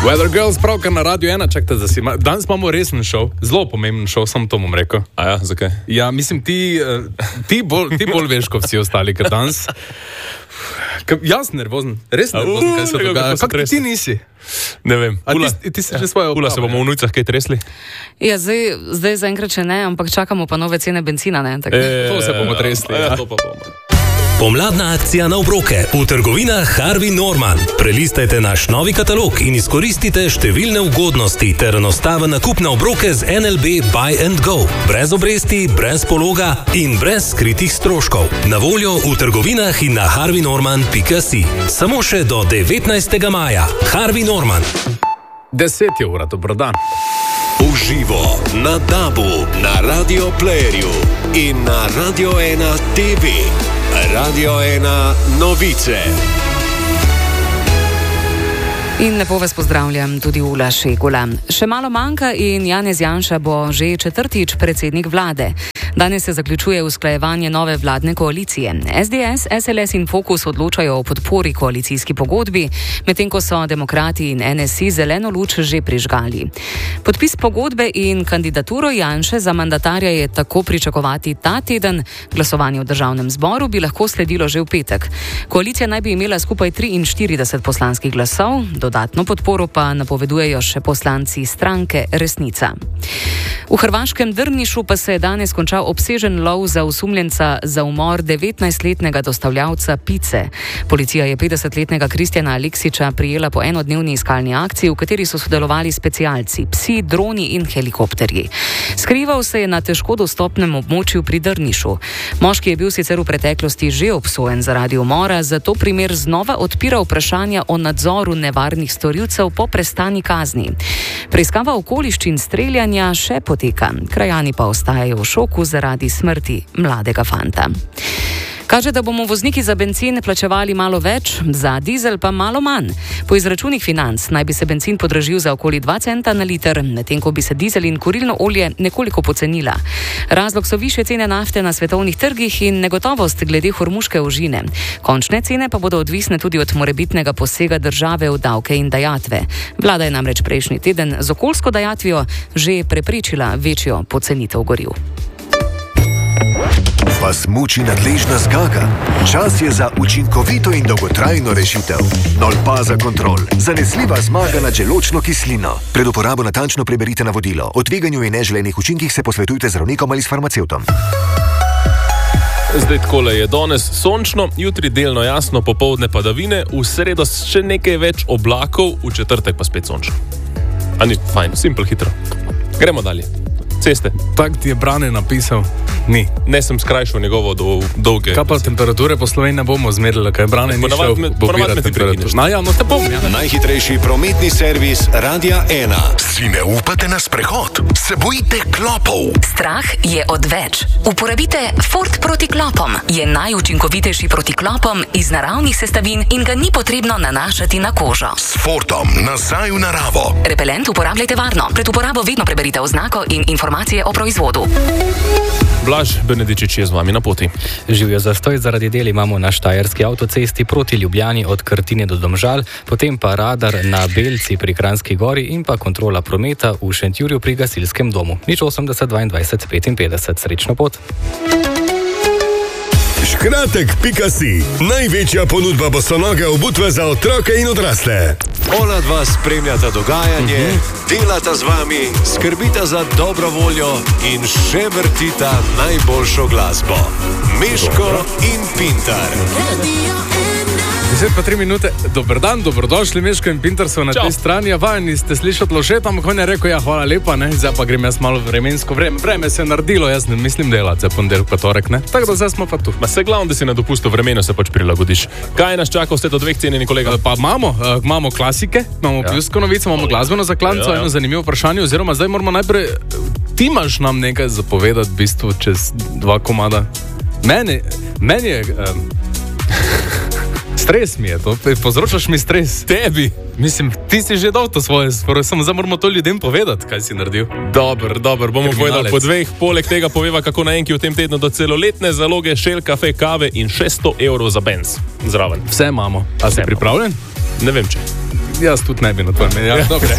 Weather Girls, pravkar na Radio 1, čakajte, danes imamo resen šov, zelo pomemben šov, sam to bom rekel. A ja, zakaj? Ja, mislim, ti bolj veš, kot vsi ostali, ker danes... Jaz nervozen, res nervozen, kaj se dogaja. Kako ti nisi? Ne vem. Ti si že svoje Ula, se bomo v Nujcah kaj tresli? Ja, zdaj zaenkrat še ne, ampak čakamo pa nove cene benzina, ne? To se bomo tresli. Ja, to pa bomo. Pomladna akcija na obroke v trgovinah Harvey Norman. Prelistajte naš novi katalog in izkoristite številne ugodnosti ter enostaven nakup na obroke z NLB Buy and Go. Brez obresti, brez pologa in brez skritih stroškov. Na voljo v trgovinah in na harveynorman.si. Samo še do 19. maja. Harvey Norman. 10 ura, dobrodan. Uživo na DAB-u, na Radio Playerju in na Radio 1 TV. Radio 1 novice. In lepo vas pozdravljam tudi Ula Šegula. Še malo manjka in Janez Janša bo že četrtič predsednik vlade. Danes se zaključuje usklajevanje nove vladne koalicije. SDS, SLS in Fokus odločajo o podpori koalicijski pogodbi, medtem ko so demokrati in NSI zeleno luč že prižgali. Podpis pogodbe in kandidaturo Janše za mandatarja je tako pričakovati ta teden. Glasovanje v državnem zboru bi lahko sledilo že v petek. Koalicija naj bi imela skupaj 43 poslanskih glasov, dodatno podporo pa napovedujejo še poslanci stranke Resnica. V hrvaškem Drnišu pa se je danes končal obsežen lov za osumljenca za umor 19-letnega dostavljavca pice. Policija je 50-letnega Kristjana Aleksiča prijela po enodnevni iskalni akciji, v kateri so sodelovali specialci, psi, droni in helikopterji. Skrival se je na težko dostopnem območju pri Drnišu. Moški je bil sicer v preteklosti že obsojen zaradi umora, zato primer znova odpira vprašanja o nadzoru nevarnih storilcev po prestani kazni. Preiskava okoliščin streljanja še poteka, krajani pa ostajajo v šoku zaradi smrti mladega fanta. Kaže, da bomo vozniki za bencin plačevali malo več, za dizel pa malo manj. Po izračunih Financ naj bi se bencin podražil za okoli 2 centa na liter, medtem ko bi se dizel in kurilno olje nekoliko pocenila. Razlog so višje cene nafte na svetovnih trgih in negotovost glede hormuške ožine. Končne cene pa bodo odvisne tudi od morebitnega posega države v davke in dajatve. Vlada je namreč prejšnji teden z okoljsko dajatvijo že preprečila večjo pocenitev goriv. Vas muči nadležna zgaga? Čas je za učinkovito in dolgotrajno rešitev. Nolpaza Kontrol. Zanesljiva zmaga nad želodčno kislino. Pred uporabo natančno preberite navodilo. O tveganju in neželenih učinkih se posvetujte z zdravnikom ali s farmacevtom. Zdaj takole je danes sončno, jutri delno jasno, popoldne padavine, v sredo še nekaj več oblakov, v četrtek pa spet sončno. A ni fajn, simpel, hitro. Gremo dalje. Ceste. Tak ti je Brane napisal? Ni. Ne, sem skrajšal njegovo dolge. Kaj pa temperature po Sloveniji ne bomo zmerili, kaj Brane ni šel pobirati temperaturo. Ja, no te bom. Ja. Najhitrejši prometni servis Radia 1. Si ne upate na sprehod? Se bojite klopov? Strah je odveč. Uporabite Ford proti klopom. Je najučinkovitejši proti klopom iz naravnih sestavin in ga ni potrebno nanašati na kožo. S Fordom nazaj v naravo. Repelent uporabljajte varno. Pred uporabo vedno preberite oznako in informacije o proizvodu. Blaž Benedičič je z vami na poti. Živijo zastoj zaradi del imamo na Štajerski avtocesti proti Ljubljani od Krtine do Domžal, potem pa radar na Belci pri Kranjski gori in pa kontrola prometa v Šentjurju pri gasilskem domu. 080 22 55. Srečno pot. Škratek.si. Največja ponudba bosonoge obutve za otroke in odrasle. Ona dva spremljata dogajanje, delata z vami, skrbita za dobro voljo in še vrtita najboljšo glasbo. Meško in Pintar. 10 pa 3 minute. Dober dan, dobrodošli, Meško in Pintar so na tej strani. Vajeni ste slišati Lošet, ampak on je rekel, ja, hvala lepa, ne, zdaj pa grem jaz malo vremensko. Vreme se je naredilo, jaz ne mislim delati za ponedeljek pa torek, ne. Tako da zdaj smo pa tu. Ma se glavno, da si na dopustu vremenu se pač prilagodiš. Kaj nas čaka vse do 2 cenjeni kolega? Pa imamo klasike, imamo pivsko novico, imamo glasbeno zakladnico, eno zanimivo vprašanje, oziroma zdaj moramo najprej, ti imaš nam nekaj zapovedati v bistvu čez 2 komada. Meni je... Stres mi je to, povzročaš mi stres. Tebi. Mislim, ti si že dal to svoje, samo zdaj moramo to ljudem povedati, kaj si naredil. Dobro, bomo povedali po 2, poleg tega poveva, kako na enki v tem tednu do celoletne zaloge Shell kafe, kave in 600 € za benz. Zraven. Vse imamo. A si pripravljen? Ne vem, če. Jaz tudi ne bi na tvojem. Ja,